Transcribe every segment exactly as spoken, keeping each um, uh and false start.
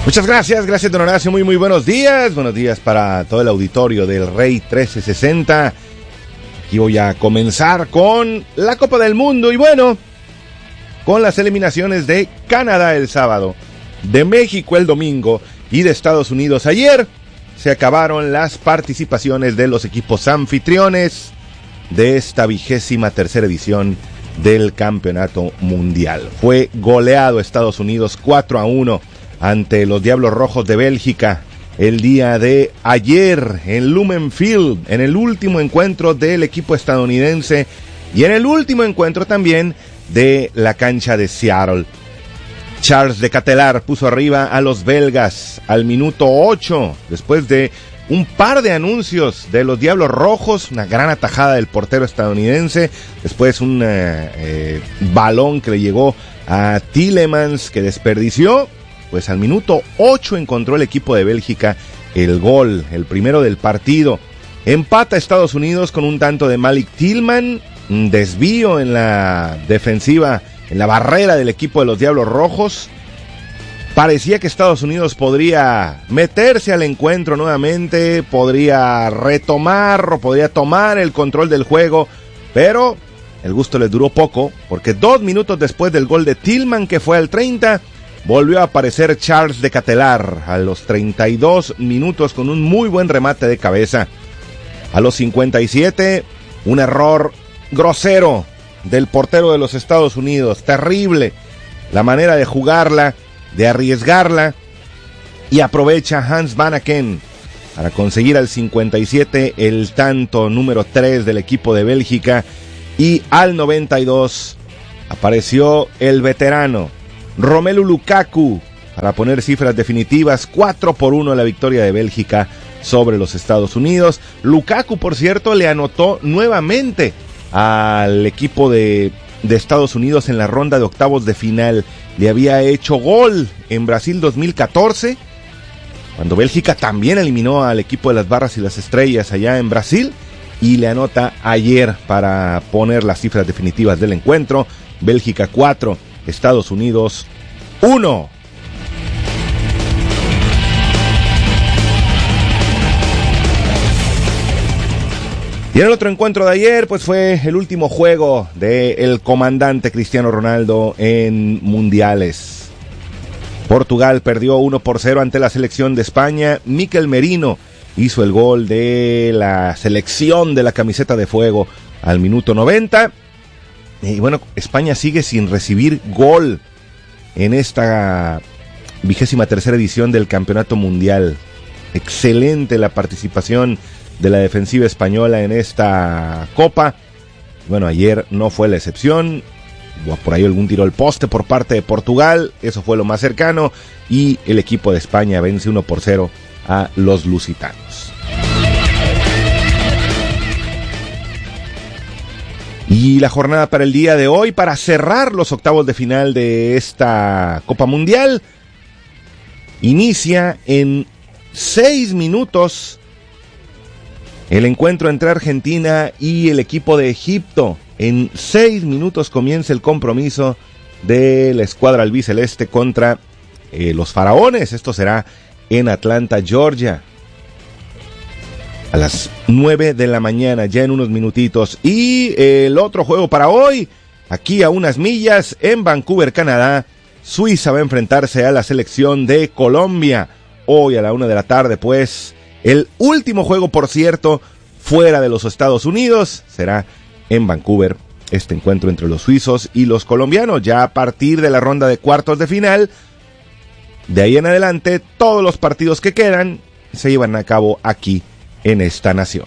Muchas gracias, gracias don Horacio, muy muy buenos días, buenos días para todo el auditorio del Rey trece sesenta. Aquí voy a comenzar con la Copa del Mundo y bueno, con las eliminaciones de Canadá el sábado, de México el domingo y de Estados Unidos ayer. Se acabaron las participaciones de los equipos anfitriones de esta vigésima tercera edición del Campeonato Mundial. Fue goleado Estados Unidos cuatro a uno ante los Diablos Rojos de Bélgica el día de ayer en Lumen Field, en el último encuentro del equipo estadounidense y en el último encuentro también de la cancha de Seattle. Charles de Ketelaere puso arriba a los belgas al minuto ocho, después de un par de anuncios de los Diablos Rojos, una gran atajada del portero estadounidense, después un eh, eh, balón que le llegó a Tielemans que desperdició. Pues al minuto ocho encontró el equipo de Bélgica el gol, el primero del partido. Empata Estados Unidos con un tanto de Malik Tillman, un desvío en la defensiva, en la barrera del equipo de los Diablos Rojos. Parecía que Estados Unidos podría meterse al encuentro nuevamente, podría retomar o podría tomar el control del juego, pero el gusto les duró poco, porque dos minutos después del gol de Tillman, que fue al treinta, volvió a aparecer Charles de Ketelaere a los treinta y dos minutos con un muy buen remate de cabeza. A los cincuenta y siete, un error grosero del portero de los Estados Unidos. Terrible la manera de jugarla, de arriesgarla, y aprovecha Hans Van Aken para conseguir al cincuenta y siete el tanto número tres del equipo de Bélgica, y al noventa y dos apareció el veterano Romelu Lukaku para poner cifras definitivas. Cuatro por uno la victoria de Bélgica sobre los Estados Unidos. Lukaku, por cierto, le anotó nuevamente al equipo de, de Estados Unidos en la ronda de octavos de final. Le había hecho gol en Brasil dos mil catorce, cuando Bélgica también eliminó al equipo de las Barras y las Estrellas allá en Brasil, y le anota ayer para poner las cifras definitivas del encuentro. Bélgica cuatro, Estados Unidos uno. Y en el otro encuentro de ayer, pues fue el último juego del comandante Cristiano Ronaldo en mundiales. Portugal perdió uno por cero ante la selección de España. Mikel Merino hizo el gol de la selección de la camiseta de fuego al minuto noventa. Y bueno, España sigue sin recibir gol en esta vigésima tercera edición del Campeonato Mundial. Excelente la participación de la defensiva española en esta Copa. Bueno, ayer no fue la excepción. Hubo por ahí algún tiro al poste por parte de Portugal, eso fue lo más cercano, y el equipo de España vence uno por cero a los lusitanos. Y la jornada para el día de hoy, para cerrar los octavos de final de esta Copa Mundial, inicia en seis minutos el encuentro entre Argentina y el equipo de Egipto. En seis minutos comienza el compromiso de la escuadra albiceleste contra eh, los faraones. Esto será en Atlanta, Georgia, a las nueve de la mañana, ya en unos minutitos. Y el otro juego para hoy, aquí a unas millas, en Vancouver, Canadá, Suiza va a enfrentarse a la selección de Colombia. Hoy a la una de la tarde, pues, el último juego, por cierto, fuera de los Estados Unidos, será en Vancouver, este encuentro entre los suizos y los colombianos. Ya a partir de la ronda de cuartos de final, de ahí en adelante, todos los partidos que quedan se llevan a cabo aquí en esta nación.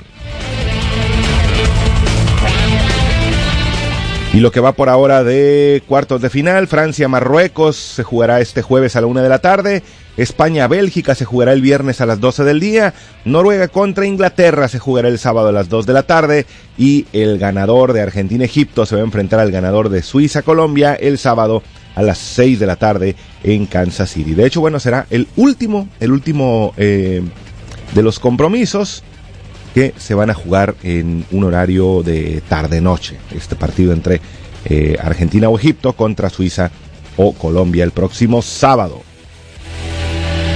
Y lo que va por ahora de cuartos de final, Francia-Marruecos se jugará este jueves a la una de la tarde, España-Bélgica se jugará el viernes a las doce del día, Noruega contra Inglaterra se jugará el sábado a las dos de la tarde, y el ganador de Argentina-Egipto se va a enfrentar al ganador de Suiza-Colombia el sábado a las seis de la tarde en Kansas City. De hecho, bueno, será el último, el último eh, de los compromisos que se van a jugar en un horario de tarde-noche. Este partido entre eh, Argentina o Egipto contra Suiza o Colombia el próximo sábado.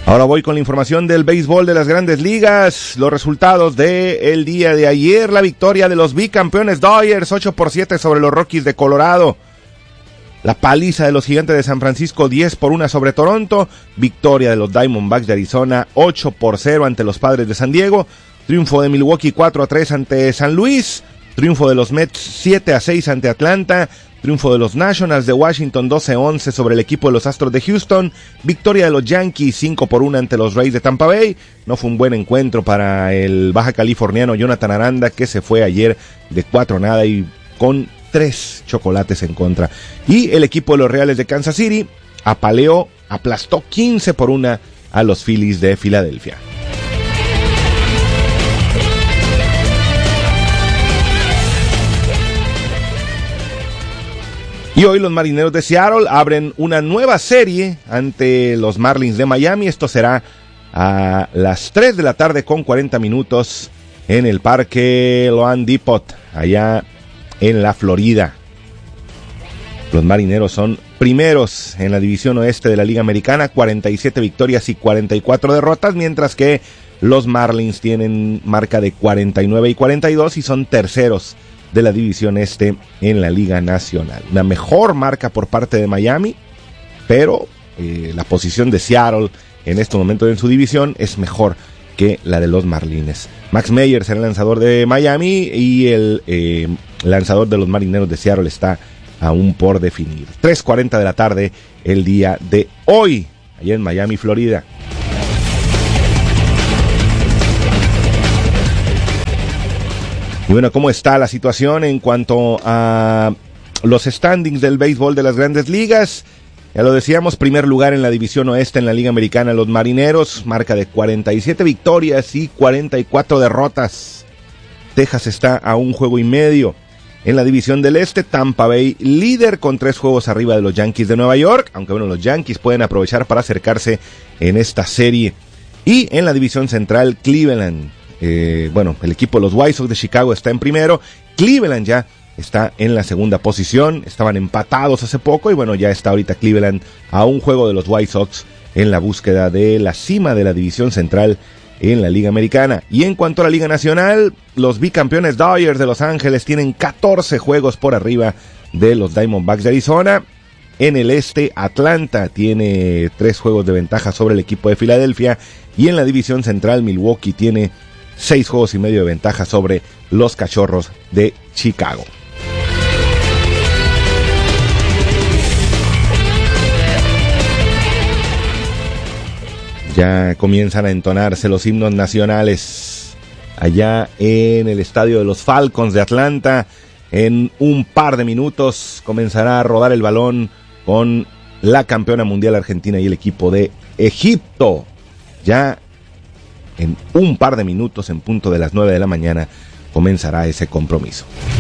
Ahora voy con la información del béisbol de las Grandes Ligas. Los resultados del día de ayer. La victoria de los bicampeones Dodgers, ocho por siete sobre los Rockies de Colorado. La paliza de los Gigantes de San Francisco, diez por uno sobre Toronto. Victoria de los Diamondbacks de Arizona, ocho por cero ante los Padres de San Diego. Triunfo de Milwaukee, cuatro a tres ante San Luis. Triunfo de los Mets, siete a seis ante Atlanta. Triunfo de los Nationals de Washington, doce a once sobre el equipo de los Astros de Houston. Victoria de los Yankees, cinco por uno ante los Rays de Tampa Bay. No fue un buen encuentro para el baja californiano Jonathan Aranda, que se fue ayer de cuatro nada y con tres chocolates en contra. Y el equipo de los Reales de Kansas City apaleó, aplastó quince por uno a los Phillies de Filadelfia. Y hoy los Marineros de Seattle abren una nueva serie ante los Marlins de Miami. Esto será a las tres de la tarde con cuarenta minutos en el Parque Loan-Depot, allá en la Florida. Los Marineros son primeros en la división oeste de la Liga Americana, cuarenta y siete victorias y cuarenta y cuatro derrotas, mientras que los Marlins tienen marca de cuarenta y nueve y cuarenta y dos y son terceros de la división este en la Liga Nacional. Una mejor marca por parte de Miami, pero eh, la posición de Seattle en este momento en su división es mejor que la de los Marlins. Max Meyer será el lanzador de Miami y el eh, lanzador de los Marineros de Seattle está aún por definir. tres cuarenta de la tarde el día de hoy, allá en Miami, Florida. Y bueno, ¿cómo está la situación en cuanto a los standings del béisbol de las Grandes Ligas? Ya lo decíamos, primer lugar en la división oeste en la Liga Americana, los Marineros, marca de cuarenta y siete victorias y cuarenta y cuatro derrotas. Texas está a un juego y medio. En la división del este, Tampa Bay líder con tres juegos arriba de los Yankees de Nueva York, aunque bueno, los Yankees pueden aprovechar para acercarse en esta serie. Y en la división central, Cleveland, eh, bueno, el equipo de los White Sox de Chicago está en primero, Cleveland ya está en la segunda posición, estaban empatados hace poco y bueno, ya está ahorita Cleveland a un juego de los White Sox en la búsqueda de la cima de la división central en la Liga Americana. Y en cuanto a la Liga Nacional, los bicampeones Dodgers de Los Ángeles tienen catorce juegos por arriba de los Diamondbacks de Arizona. En el este, Atlanta tiene tres juegos de ventaja sobre el equipo de Filadelfia. Y en la división central, Milwaukee tiene seis juegos y medio de ventaja sobre los Cachorros de Chicago. Ya comienzan a entonarse los himnos nacionales allá en el estadio de los Falcons de Atlanta. En un par de minutos comenzará a rodar el balón con la campeona mundial Argentina y el equipo de Egipto. Ya en un par de minutos, en punto de las nueve de la mañana, comenzará ese compromiso.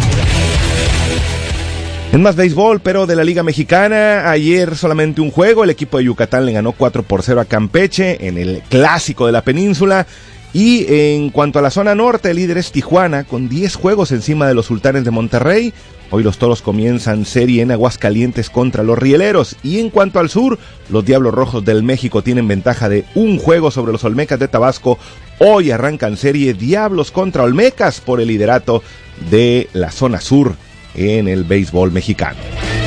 En más béisbol, pero de la Liga Mexicana, ayer solamente un juego, el equipo de Yucatán le ganó cuatro por cero a Campeche en el clásico de la península. Y en cuanto a la zona norte, el líder es Tijuana, con diez juegos encima de los Sultanes de Monterrey. Hoy los Toros comienzan serie en Aguascalientes contra los Rieleros. Y en cuanto al sur, los Diablos Rojos del México tienen ventaja de un juego sobre los Olmecas de Tabasco. Hoy arrancan serie Diablos contra Olmecas por el liderato de la zona sur en el béisbol mexicano.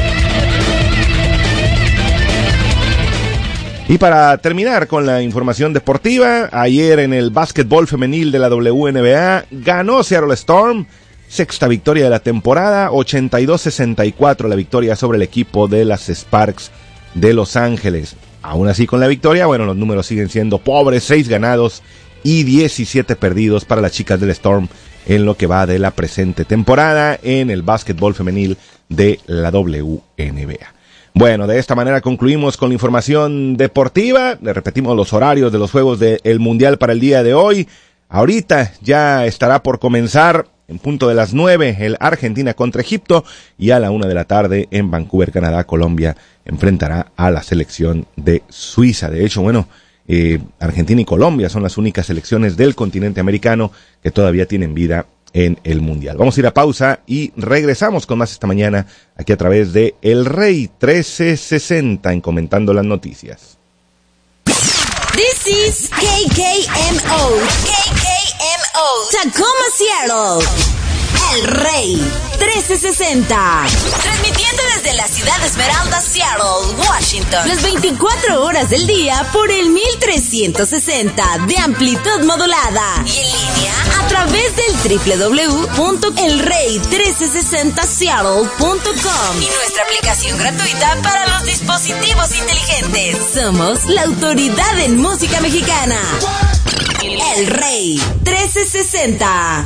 Y para terminar con la información deportiva, ayer en el básquetbol femenil de la W N B A ganó Seattle Storm, sexta victoria de la temporada, ochenta y dos sesenta y cuatro la victoria sobre el equipo de las Sparks de Los Ángeles. Aún así con la victoria, bueno, los números siguen siendo pobres, seis ganados y diecisiete perdidos para las chicas del Storm en lo que va de la presente temporada en el básquetbol femenil de la W N B A. Bueno, de esta manera concluimos con la información deportiva. Le repetimos los horarios de los juegos del Mundial para el día de hoy. Ahorita ya estará por comenzar en punto de las nueve el Argentina contra Egipto y a la una de la tarde en Vancouver, Canadá, Colombia enfrentará a la selección de Suiza. De hecho, bueno, eh, Argentina y Colombia son las únicas selecciones del continente americano que todavía tienen vida en el Mundial. Vamos a ir a pausa y regresamos con más esta mañana aquí a través de El Rey trece sesenta en Comentando las Noticias. This is K K M O. K K M O. Tacoma, Seattle. El Rey trece sesenta. Transmitiendo desde la ciudad de Esmeralda, Seattle, Washington. Las veinticuatro horas del día por el mil trescientos sesenta de amplitud modulada. Y en línea a través del doble u doble u doble u punto el rey trece sesenta seattle punto com y nuestra aplicación gratuita para los dispositivos inteligentes. Somos la autoridad en música mexicana. El Rey trece sesenta.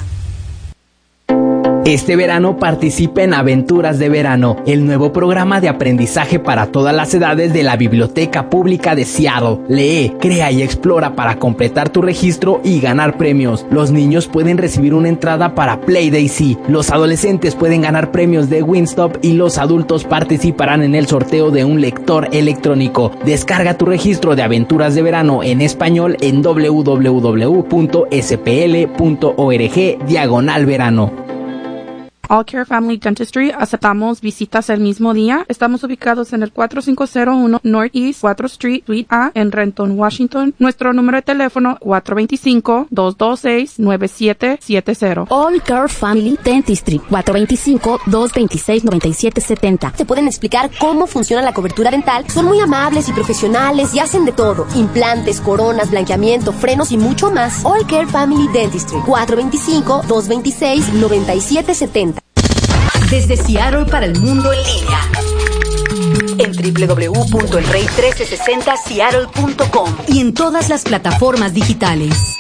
Este verano participa en Aventuras de Verano, el nuevo programa de aprendizaje para todas las edades de la Biblioteca Pública de Seattle. Lee, crea y explora para completar tu registro y ganar premios. Los niños pueden recibir una entrada para Play Daisy. Los adolescentes pueden ganar premios de Wingstop y los adultos participarán en el sorteo de un lector electrónico. Descarga tu registro de Aventuras de Verano en español en doble u doble u doble u punto s p l punto org diagonal verano. All Care Family Dentistry, aceptamos visitas el mismo día. Estamos ubicados en el cuatro cinco cero uno Northeast cuatro Street, Suite A, en Renton, Washington. Nuestro número de teléfono cuatro dos cinco, dos dos seis, nueve siete siete cero. All Care Family Dentistry, cuatro dos cinco, dos dos seis, nueve siete siete cero. Te pueden explicar cómo funciona la cobertura dental. Son muy amables y profesionales y hacen de todo. Implantes, coronas, blanqueamiento, frenos y mucho más. All Care Family Dentistry, cuatro dos cinco, dos dos seis, nueve siete siete cero. Desde Seattle para el mundo en línea. En doble u doble u doble u punto el rey trece sesenta seattle punto com y en todas las plataformas digitales.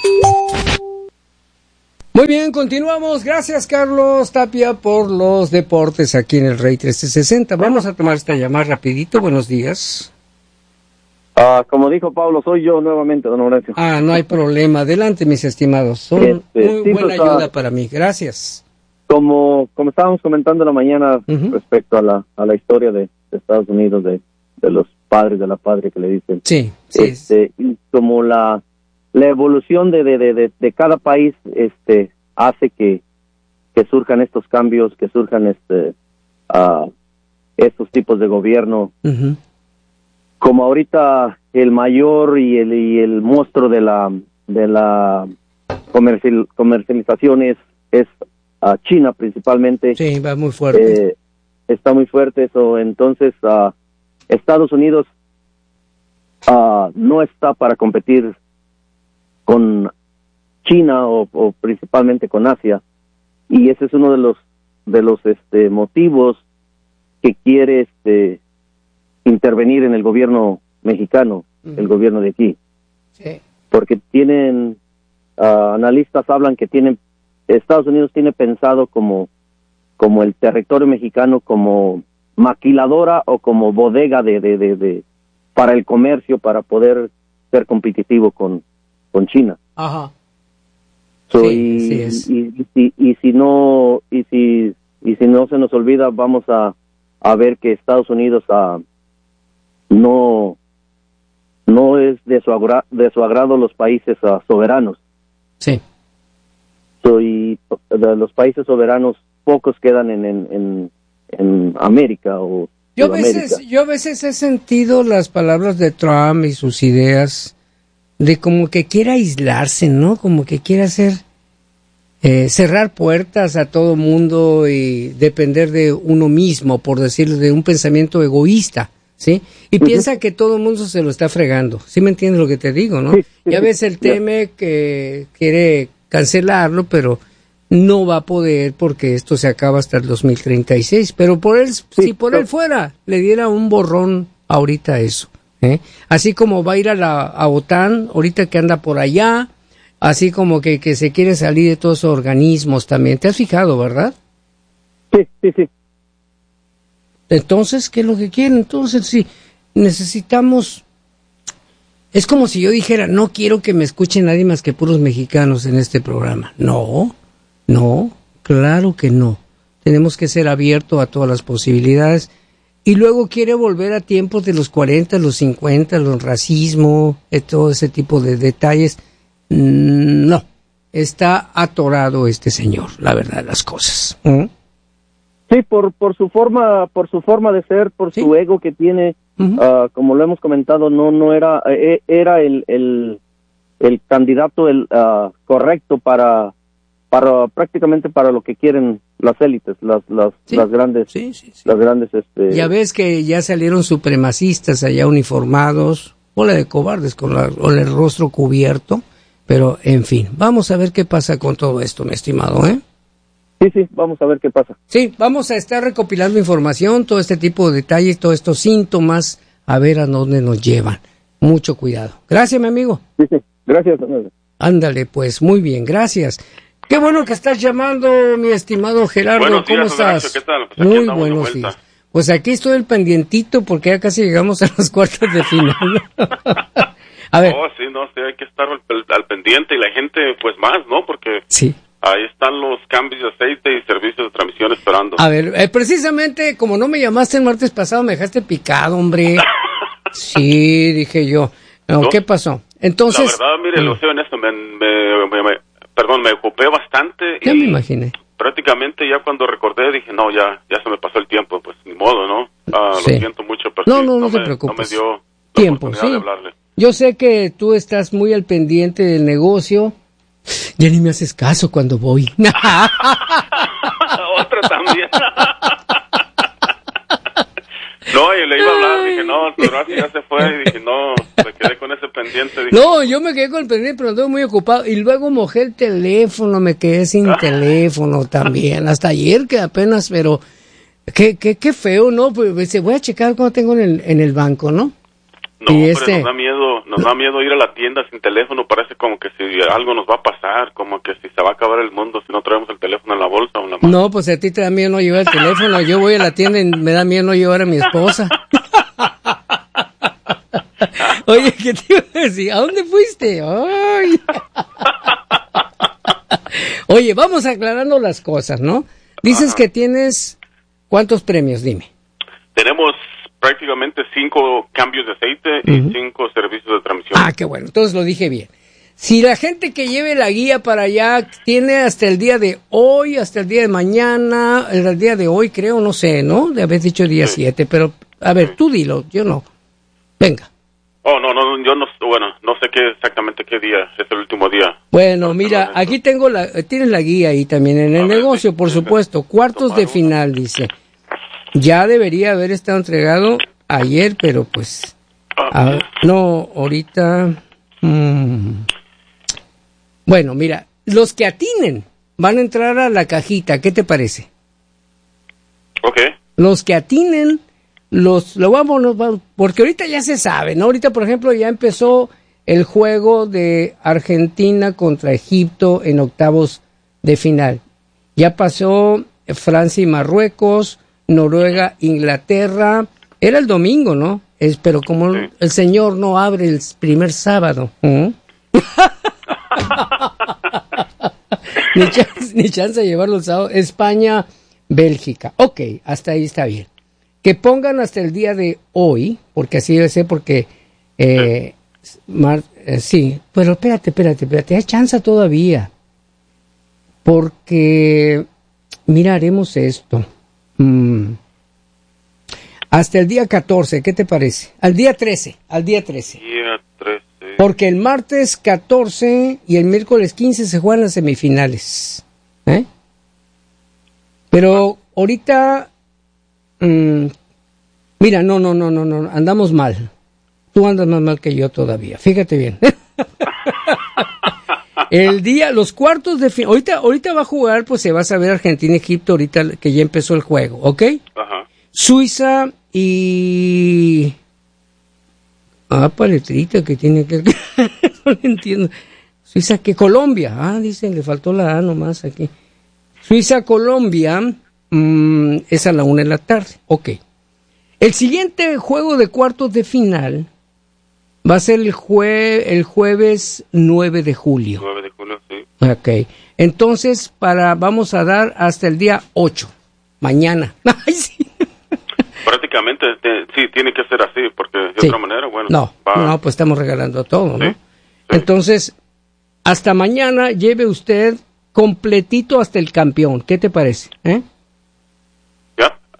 Muy bien, continuamos. Gracias, Carlos Tapia, por los deportes aquí en el Rey trece sesenta. Vamos a tomar esta llamada rapidito. Buenos días. Uh, como dijo Pablo, soy yo nuevamente, don Horacio. Ah, no hay problema. Adelante, mis estimados. Son este, muy sí, buena pues, ayuda uh, para mí. Gracias. Como como estábamos comentando en la mañana Uh-huh. respecto a la a la historia de, de Estados Unidos, de, de los padres de la patria que le dicen. Sí, sí. Este, y como la la evolución de, de, de, de cada país este hace que, que surjan estos cambios, que surjan este uh, estos tipos de gobierno. Uh-huh. Como ahorita el mayor y el y el monstruo de la de la comercial, comercialización es es a China principalmente. Sí, va muy fuerte. Eh, está muy fuerte eso. Entonces, uh, Estados Unidos uh, no está para competir con China o, o principalmente con Asia. Y ese es uno de los de los este motivos que quiere este intervenir en el gobierno mexicano, uh-huh. el gobierno de aquí. Sí. Porque tienen uh, analistas hablan que tienen Estados Unidos tiene pensado como, como el territorio mexicano como maquiladora o como bodega de, de, de, de para el comercio, para poder ser competitivo con, con China. Ajá. So, sí, y, sí es. Y, y, y, y si no y si y si no se nos olvida, vamos a, a ver que Estados Unidos uh, no no es de su agra, de su agrado los países uh, soberanos. Sí. Y de los países soberanos pocos quedan en en, en, en América o yo a veces yo a veces he sentido las palabras de Trump y sus ideas de como que quiere aislarse, ¿no? Como que quiere hacer eh, cerrar puertas a todo mundo y depender de uno mismo, por decirlo, de un pensamiento egoísta, ¿sí? Y uh-huh. piensa que todo el mundo se lo está fregando. ¿Sí me entiendes lo que te digo, no? Sí, sí, ya ves, él teme que quiere cancelarlo, pero no va a poder porque esto se acaba hasta el dos mil treinta y seis. Pero por él, sí, si por él fuera, le diera un borrón ahorita a eso. ¿eh? Así como va a ir a la a OTAN, ahorita que anda por allá, así como que, que se quiere salir de todos esos organismos también. ¿Te has fijado, verdad? Sí, sí, sí. Entonces, ¿qué es lo que quieren? Entonces, sí, necesitamos... Es como si yo dijera, no quiero que me escuchen nadie más que puros mexicanos en este programa. No, no, claro que no. Tenemos que ser abiertos a todas las posibilidades. Y luego quiere volver a tiempos de los cuarenta, los cincuenta, los racismo, todo ese tipo de detalles. No, está atorado este señor, la verdad de las cosas. ¿Mm? Sí, por por su forma, por su forma de ser, por ¿Sí? su ego que tiene, Uh-huh. uh, como lo hemos comentado, no no era eh, era el el, el candidato el uh, correcto para para prácticamente para lo que quieren las élites, las las Sí. las grandes Sí, sí, sí. las grandes este Ya ves que ya salieron supremacistas allá uniformados, bola de cobardes con, la, con el rostro cubierto, pero en fin, vamos a ver qué pasa con todo esto, mi estimado, ¿eh? Sí, sí, vamos a ver qué pasa. Sí, vamos a estar recopilando información, todo este tipo de detalles, todos estos síntomas, a ver a dónde nos llevan. Mucho cuidado. Gracias, mi amigo. Sí, sí, gracias. Ándale, pues, muy bien, gracias. Qué bueno que estás llamando, mi estimado Gerardo. Buenos ¿Cómo días, estás? Horacio, ¿qué tal? Pues aquí muy andamos de buenos vuelta. días. Pues aquí estoy el pendientito porque ya casi llegamos a las cuartas de final. A ver. Oh, sí, no, sí, hay que estar al, al pendiente y la gente, pues más, ¿no? Porque Sí. ahí están los cambios de aceite y servicios de transmisión esperando. A ver, eh, precisamente como no me llamaste el martes pasado, me dejaste picado, hombre. Sí, dije yo. No, ¿No? ¿qué pasó? Entonces... La verdad, mire, lo sé honesto, me, me, me, me- perdón, me ocupé bastante. Ya y me imaginé. prácticamente ya cuando recordé dije, no, ya ya se me pasó el tiempo, pues ni modo, ¿no? Ah, Sí. Lo siento mucho, pero No, sí, no, no te me, preocupes. No me dio la Tiempo, oportunidad sí. de hablarle. Yo sé que tú estás muy al pendiente del negocio. Ya ni me haces caso cuando voy. Otra también. No, y le iba a hablar, dije, no, el Horacio ya se fue, y dije, no, me quedé con ese pendiente. Dije, No, yo me quedé con el pendiente, pero estuve muy ocupado. Y luego mojé el teléfono, me quedé sin teléfono también. Hasta ayer que apenas, pero qué, qué, qué feo, ¿no? Pues dice, voy a checar cuando tengo en el, en el banco, ¿no? no, y pero este- nos da miedo, nos da miedo ir a la tienda sin teléfono, parece como que si algo nos va a pasar, como que si se va a acabar el mundo si no traemos el teléfono en la bolsa o en la mano. No, pues a ti te da miedo no llevar el teléfono. Yo voy a la tienda y me da miedo no llevar a mi esposa. Oye, ¿qué te iba a decir? ¿A dónde fuiste? Ay. Oye, vamos aclarando las cosas, ¿no? Dices Ajá. que tienes... ¿Cuántos premios? Dime. Tenemos prácticamente cinco cambios de aceite y cinco servicios de transmisión. Ah, qué bueno. Entonces lo dije bien. Si la gente que lleve la guía para allá tiene hasta el día de hoy, hasta el día de mañana, el día de hoy creo, no sé, ¿no? De haber dicho día Sí. siete, pero a ver, tú dilo, yo no. Venga. Oh, no, no, yo no, bueno, no sé qué exactamente qué día es el último día. Bueno, mira, aquí tengo la, eh, tienes la guía ahí también en el A ver, negocio, sí, por sí, supuesto. Cuartos de tomar final, dice. Ya debería haber estado entregado ayer, pero pues... Ah, a- no, ahorita... mm. Bueno, mira, los que atinen van a entrar a la cajita, ¿qué te parece? ok, Los que atinen, los, lo vamos, nos vamos- porque ahorita ya se sabe, ¿no? Ahorita, por ejemplo, ya empezó el juego de Argentina contra Egipto en octavos de final. Ya pasó Francia y Marruecos, Noruega, Inglaterra. Era el domingo, ¿no? Es, pero como Sí. el señor no abre el primer sábado. ¿eh? ni, chance, ni chance de llevarlo el sábado. España, Bélgica. Ok, hasta ahí está bien. Que pongan hasta el día de hoy, porque así debe ser, porque... Eh, mar- eh, sí, pero espérate, espérate, espérate, hay chance todavía. Porque, mira, haremos esto. Mm. Hasta el día catorce, ¿qué te parece? Al día trece, al día trece. día trece. Porque el martes catorce y el miércoles quince se juegan las semifinales. ¿Eh? Pero ahorita, mm, mira, no, no, no, no, no, andamos mal. Tú andas más mal que yo todavía. Fíjate bien. El día, los cuartos de final, ahorita, ahorita va a jugar, pues se va a saber Argentina-Egipto, ahorita que ya empezó el juego, ¿ok? Ajá. Suiza y... Ah, paletrita que tiene que... no lo entiendo. Suiza que Colombia. Ah, dicen, le faltó la A nomás aquí. Suiza-Colombia mmm, es a la una de la tarde. Ok. El siguiente juego de cuartos de final va a ser el, jue- el jueves nueve de julio. nueve de julio, sí. Ok. Entonces, para, vamos a dar hasta el día ocho. Mañana. Ay, sí. Prácticamente, te- sí, tiene que ser así, porque de Sí. otra manera, bueno. No, va- no, pues estamos regalando todo, ¿no? Sí, sí. Entonces, hasta mañana lleve usted completito hasta el campeón. ¿Qué te parece? ¿Eh?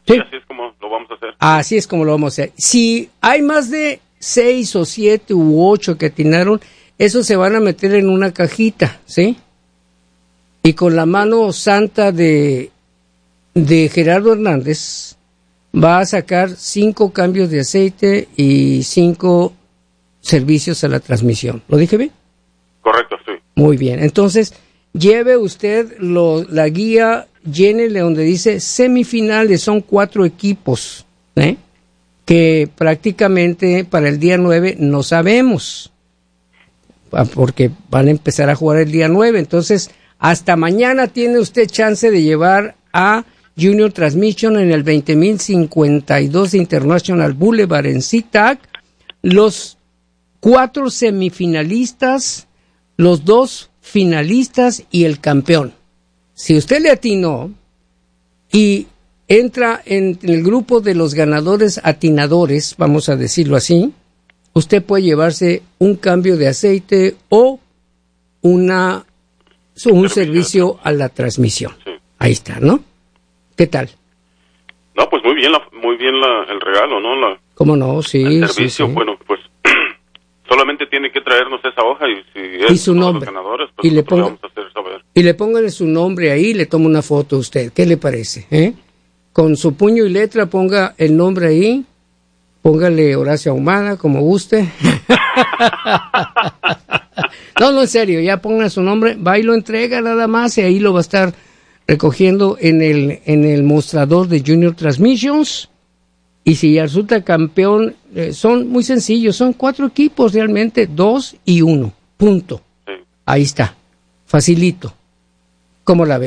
Sí. Y así es como lo vamos a hacer. Así es como lo vamos a hacer. Si hay más de seis o siete u ocho que atinaron, esos se van a meter en una cajita, ¿sí? Y con la mano santa de, de Gerardo Hernández va a sacar cinco cambios de aceite y cinco servicios a la transmisión. ¿Lo dije bien? Correcto, sí. Muy bien. Entonces, lleve usted lo, la guía, llénele donde dice semifinales, son cuatro equipos, ¿eh? Que prácticamente para el día nueve no sabemos, porque van a empezar a jugar el día nueve. Entonces, hasta mañana tiene usted chance de llevar a Junior Transmission en el veinte mil cincuenta y dos de International Boulevard en SeaTac, los cuatro semifinalistas, los dos finalistas y el campeón. Si usted le atinó y entra en el grupo de los ganadores atinadores, vamos a decirlo así, usted puede llevarse un cambio de aceite o una un servicio a la transmisión. Sí. Ahí está, ¿no? ¿Qué tal? No, pues muy bien, la, muy bien la, el regalo, ¿no? La, ¿Cómo no? Sí, el servicio, sí, sí. Bueno, pues solamente tiene que traernos esa hoja y si es y su nombre. Los ganadores, pues y le ponga, vamos a hacer saber. Y le póngale su nombre ahí, le toma una foto a usted. ¿Qué le parece? ¿Eh? Con su puño y letra ponga el nombre ahí, póngale Horacio Ahumada, como guste. No, no, en serio, ya ponga su nombre, va y lo entrega nada más y ahí lo va a estar recogiendo en el en el mostrador de Junior Transmissions. Y si resulta campeón, eh, son muy sencillos, son cuatro equipos realmente, dos y uno, punto. Sí. Ahí está, facilito. ¿Cómo la ve?